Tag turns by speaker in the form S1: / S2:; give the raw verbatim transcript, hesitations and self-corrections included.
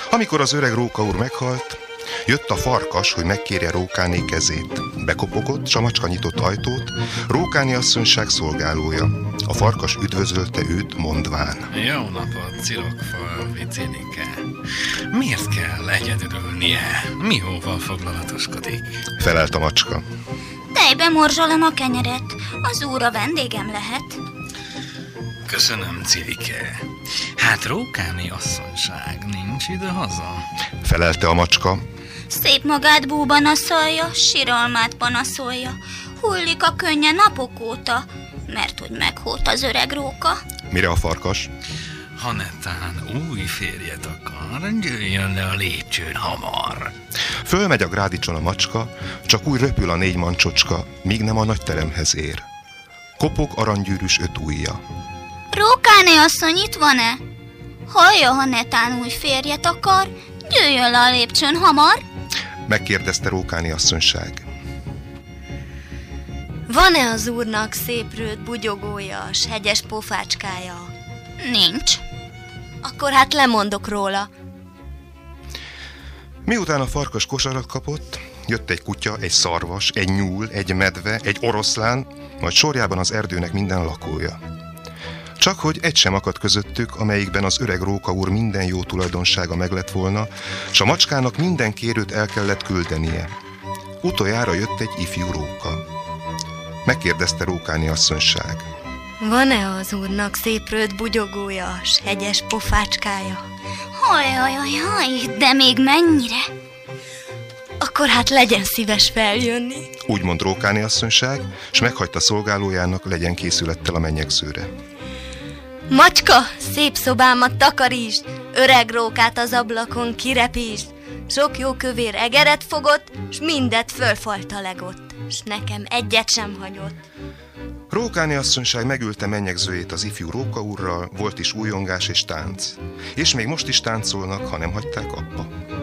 S1: Amikor az öreg róka úr meghalt, jött a farkas, hogy megkérje Rókáné kezét. Bekopogott, s a macska nyitott ajtót, Rókáné asszonyság szolgálója. A farkas üdvözölte őt, mondván:
S2: Jó napot, Cirokfalvi Cinike. Miért kell egyedül ülnie? Mióval foglalatoskodik?
S1: Felelt a macska.
S3: Tejbe morzsolom a kenyeret. Az úr a vendégem lehet.
S2: Köszönöm, Cirike. Hát Rókáné asszonyság nincs ide-haza?
S1: Felelte a macska.
S3: Szép magát búbanaszolja, siralmát panaszolja. Hullik a könnye napok óta, mert hogy meghólt az öreg róka.
S1: Mire a farkas:
S2: Ha netán új férjet akar, jöjjön le a lépcsőn hamar.
S1: Fölmegy a grádicson a macska, csak úgy röpül a négy mancsocska, míg nem a nagy teremhez ér. Kopog aranygyűrűs öt ujja.
S3: Rókáné asszony itt van-e? Hallja, ha netán új férjet akar, jöjjön le a lépcsőn hamar.
S1: Megkérdezte Rókáné asszonyság.
S4: Van-e az úrnak széprőt bugyogója, s hegyes pofácskája?
S3: Nincs.
S4: Akkor hát lemondok róla.
S1: Miután a farkas kosarat kapott, jött egy kutya, egy szarvas, egy nyúl, egy medve, egy oroszlán, majd sorjában az erdőnek minden lakója. Csak hogy egy sem akadt közöttük, amelyikben az öreg róka úr minden jó tulajdonsága meglett volna, s a macskának minden kérőt el kellett küldenie. Utoljára jött egy ifjú róka. Megkérdezte Rókáné asszonyság.
S4: Van-e az úrnak széprőt bugyogója, s hegyes pofácskája?
S3: Hajjajajaj, de még mennyire?
S4: Akkor hát legyen szíves feljönni.
S1: Úgy mond Rókáné asszonyság, s meghagyta szolgálójának, legyen készülettel a mennyegzőre.
S4: Macska, szép szobámat takarítsd, öreg rókát az ablakon kirepítsd. Sok jó kövér egeret fogott, s mindet fölfalt legott, s nekem egyet sem hagyott.
S1: Rókáné asszonyság megülte mennyegzőjét az ifjú róka úrral, volt is újongás és tánc. És még most is táncolnak, ha nem hagyták abba.